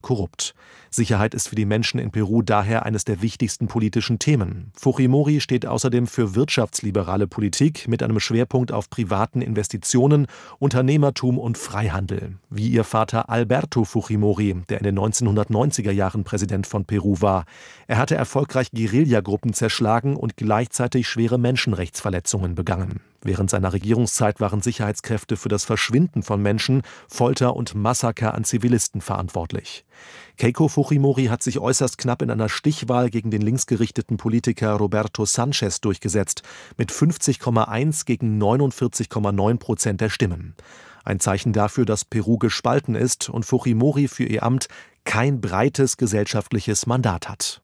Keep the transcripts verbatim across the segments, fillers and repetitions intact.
korrupt. Sicherheit ist für die Menschen in Peru daher eines der wichtigsten politischen Themen. Fujimori steht außerdem für wirtschaftsliberale Politik mit einem Schwerpunkt auf privaten Investitionen, Unternehmertum und Freihandel. Wie ihr Vater Alberto Fujimori, der in den neunzehnhundertneunziger Jahren Präsident von Peru war. Er hatte erfolgreich Guerillagruppen zerschlagen und gleichzeitig schwere Menschenrechtsverletzungen begangen. Während seiner Regierungszeit waren Sicherheitskräfte für das Verschwinden von Menschen, Folter und Massaker an Zivilisten verantwortlich. Keiko Fujimori hat sich äußerst knapp in einer Stichwahl gegen den linksgerichteten Politiker Roberto Sanchez durchgesetzt, mit fünfzig Komma eins gegen neunundvierzig Komma neun Prozent der Stimmen. Ein Zeichen dafür, dass Peru gespalten ist und Fujimori für ihr Amt kein breites gesellschaftliches Mandat hat.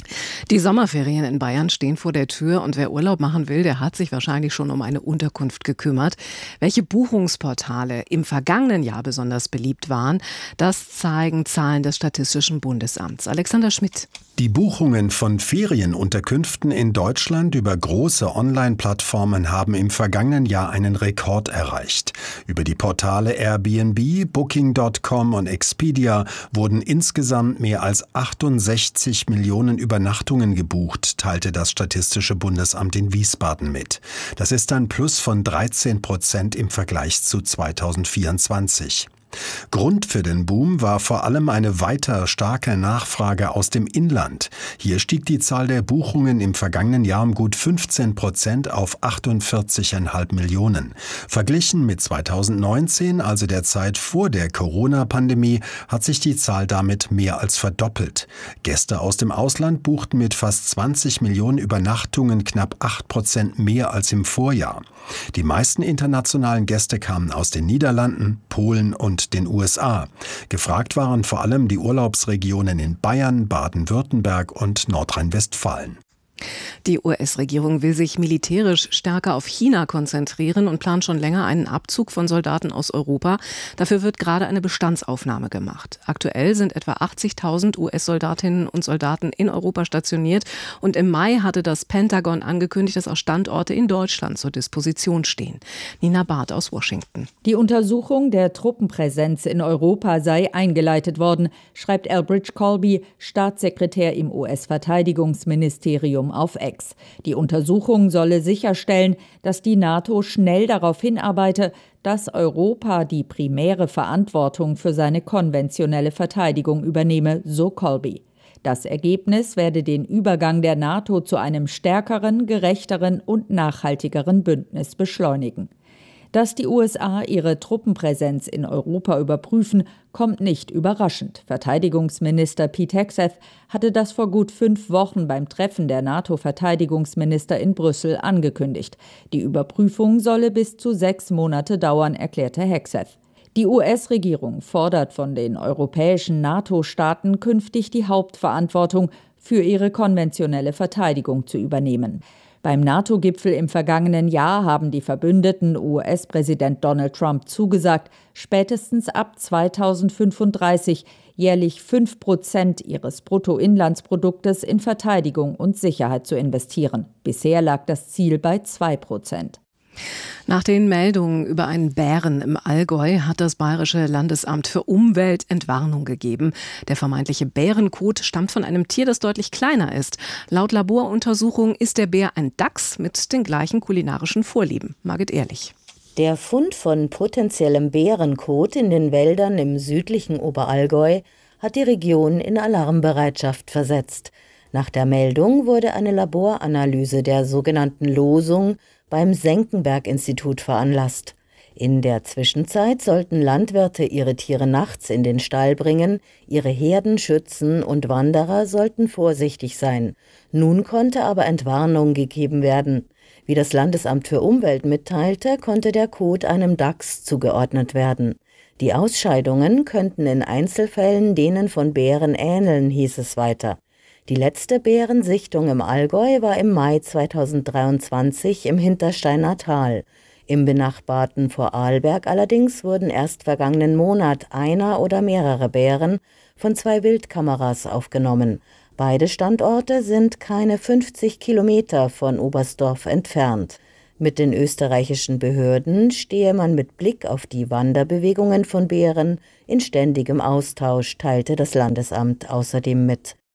Die Sommerferien in Bayern stehen vor der Tür und wer Urlaub machen will, der hat sich wahrscheinlich schon um eine Unterkunft gekümmert. Welche Buchungsportale im vergangenen Jahr besonders beliebt waren, das zeigen Zahlen des Statistischen Bundesamts. Alexander Schmidt. Die Buchungen von Ferienunterkünften in Deutschland über große Online-Plattformen haben im vergangenen Jahr einen Rekord erreicht. Über die Portale Airbnb, Booking Punkt com und Expedia wurden insgesamt mehr als achtundsechzig Millionen Übernachtungen gebucht, teilte das Statistische Bundesamt in Wiesbaden mit. Das ist ein Plus von dreizehn Prozent im Vergleich zu zweitausendvierundzwanzig. Grund für den Boom war vor allem eine weiter starke Nachfrage aus dem Inland. Hier stieg die Zahl der Buchungen im vergangenen Jahr um gut fünfzehn Prozent auf achtundvierzig Komma fünf Millionen. Verglichen mit zweitausendneunzehn, also der Zeit vor der Corona-Pandemie, hat sich die Zahl damit mehr als verdoppelt. Gäste aus dem Ausland buchten mit fast zwanzig Millionen Übernachtungen knapp acht Prozent mehr als im Vorjahr. Die meisten internationalen Gäste kamen aus den Niederlanden, Polen und den U S A. Gefragt waren vor allem die Urlaubsregionen in Bayern, Baden-Württemberg und Nordrhein-Westfalen. Die U S-Regierung will sich militärisch stärker auf China konzentrieren und plant schon länger einen Abzug von Soldaten aus Europa. Dafür wird gerade eine Bestandsaufnahme gemacht. Aktuell sind etwa achtzigtausend U S-Soldatinnen und Soldaten in Europa stationiert. Und im Mai hatte das Pentagon angekündigt, dass auch Standorte in Deutschland zur Disposition stehen. Nina Barth aus Washington. Die Untersuchung der Truppenpräsenz in Europa sei eingeleitet worden, schreibt Elbridge Colby, Staatssekretär im U S-Verteidigungsministerium auf X. Die Untersuchung solle sicherstellen, dass die NATO schnell darauf hinarbeite, dass Europa die primäre Verantwortung für seine konventionelle Verteidigung übernehme, so Colby. Das Ergebnis werde den Übergang der NATO zu einem stärkeren, gerechteren und nachhaltigeren Bündnis beschleunigen. Dass die U S A ihre Truppenpräsenz in Europa überprüfen, kommt nicht überraschend. Verteidigungsminister Pete Hegseth hatte das vor gut fünf Wochen beim Treffen der NATO-Verteidigungsminister in Brüssel angekündigt. Die Überprüfung solle bis zu sechs Monate dauern, erklärte Hegseth. Die U S-Regierung fordert von den europäischen NATO-Staaten künftig die Hauptverantwortung für ihre konventionelle Verteidigung zu übernehmen. Beim NATO-Gipfel im vergangenen Jahr haben die Verbündeten U S-Präsident Donald Trump zugesagt, spätestens ab zweitausendfünfunddreißig jährlich fünf Prozent ihres Bruttoinlandsproduktes in Verteidigung und Sicherheit zu investieren. Bisher lag das Ziel bei zwei Prozent. Nach den Meldungen über einen Bären im Allgäu hat das Bayerische Landesamt für Umwelt Entwarnung gegeben. Der vermeintliche Bärenkot stammt von einem Tier, das deutlich kleiner ist. Laut Laboruntersuchung ist der Bär ein Dachs mit den gleichen kulinarischen Vorlieben. Margit Ehrlich. Der Fund von potenziellem Bärenkot in den Wäldern im südlichen Oberallgäu hat die Region in Alarmbereitschaft versetzt. Nach der Meldung wurde eine Laboranalyse der sogenannten Losung beim Senckenberg-Institut veranlasst. In der Zwischenzeit sollten Landwirte ihre Tiere nachts in den Stall bringen, ihre Herden schützen und Wanderer sollten vorsichtig sein. Nun konnte aber Entwarnung gegeben werden. Wie das Landesamt für Umwelt mitteilte, konnte der Kot einem Dachs zugeordnet werden. Die Ausscheidungen könnten in Einzelfällen denen von Bären ähneln, hieß es weiter. Die letzte Bärensichtung im Allgäu war im Mai zweitausenddreiundzwanzig im Hintersteiner Tal. Im benachbarten Vorarlberg allerdings wurden erst vergangenen Monat einer oder mehrere Bären von zwei Wildkameras aufgenommen. Beide Standorte sind keine fünfzig Kilometer von Oberstdorf entfernt. Mit den österreichischen Behörden stehe man mit Blick auf die Wanderbewegungen von Bären in ständigem Austausch, teilte das Landesamt außerdem mit.